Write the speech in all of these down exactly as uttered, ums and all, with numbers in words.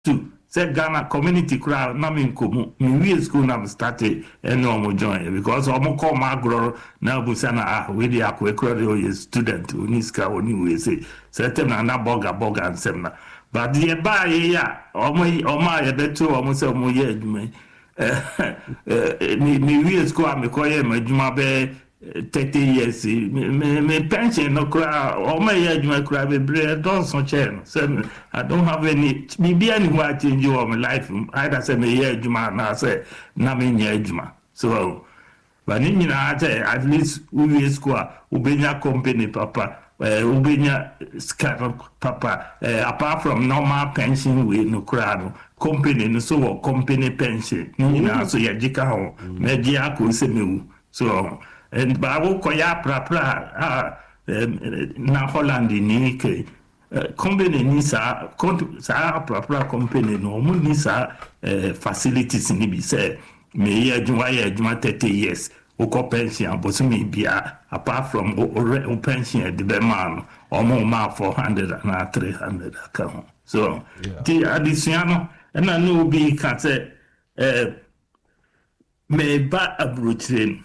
to say Ghana community crowd na me nkomu me we school na started and no join because omo call my grow na busana ah we dey akwe crowd you student uniska oni we say certain na na boga boga ansem na but the ba ya omo omo ya beto omo say omo ye adwuma eh ni ni we school am ko ye adwuma be thirty years me me pension no cry or my age my cry be bread don't so chain so I don't have any maybe anyone change your my life either say me age man na say na me age man so but ni na at least we school ubenya company papa ubenya scar papa apart from normal pension we no cry no company no so company pension ni na so ya jika ho me ji akọ se mewu so and bawo koya prapra ah na Holland ni ke company ni sa sa prapra company no mo ni sa facilities ni bi say me ya juma ya juma thirty years o ko pension abosu me bia apart from o pension the be man o mo ma four hundred and three hundred account so the additional na no bi ka say eh me ba abroad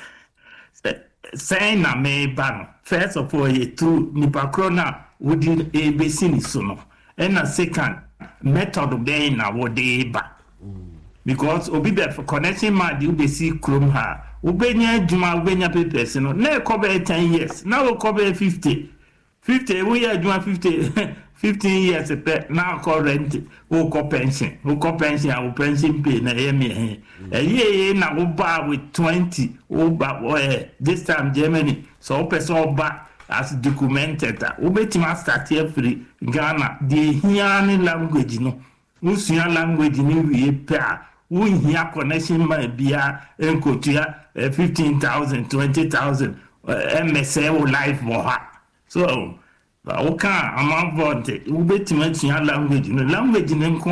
saying na me ban first of all you to nipa krona wodi e besini so no and na second method be na wodi ba because obi be for connection ma di ubesi krom ha ubenya adwuma ubenya papers no na ko be ten years na ko be fifty fifty we adwuma fifty fifteen years pe na ko rent o ko pension o ko pension o pension pay na e me eh ye na go ba with twenty o ba this time Germany so person ba as documented o betima start here free Ghana the here language no usua language ni we pe wo hia connection ma bia enkotua fifteen thousand twenty thousand M S A life mo ha so okay, I'm on board. We bet you mention language. Language